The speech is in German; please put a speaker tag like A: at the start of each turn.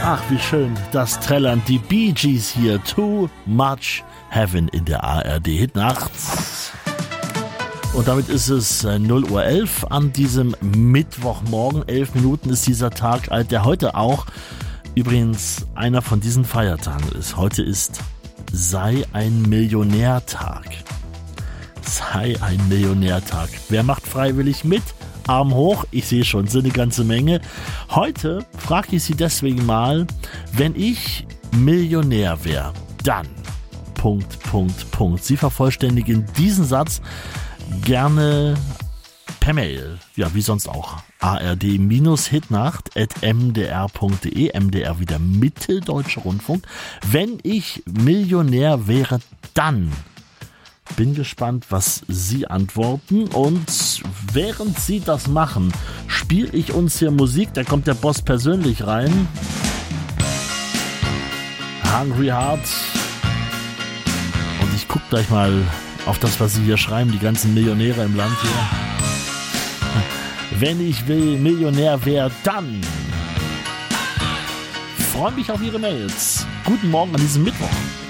A: Ach, wie schön, das trällern die Bee Gees hier. Too Much Heaven in der ARD Hitnacht. Und damit ist es 0:11 Uhr an diesem Mittwochmorgen. 11 Minuten ist dieser Tag alt, der heute auch übrigens einer von diesen Feiertagen ist. Heute ist Sei ein Millionärtag. Sei ein Millionärtag. Wer macht freiwillig mit? Arm hoch, ich sehe schon, sind eine ganze Menge. Heute frage ich Sie deswegen mal, wenn ich Millionär wäre, dann... Sie vervollständigen diesen Satz gerne per Mail, ja wie sonst auch, ard-hitnacht@mdr.de, MDR wieder Mitteldeutscher Rundfunk. Wenn ich Millionär wäre, dann... Bin gespannt, was Sie antworten, und während Sie das machen, spiele ich uns hier Musik. Da kommt der Boss persönlich rein. Hungry Heart. Und ich gucke gleich mal auf das, was Sie hier schreiben, die ganzen Millionäre im Land hier. Wenn ich Millionär wäre, dann freue mich auf Ihre Mails. Guten Morgen an diesem Mittwoch.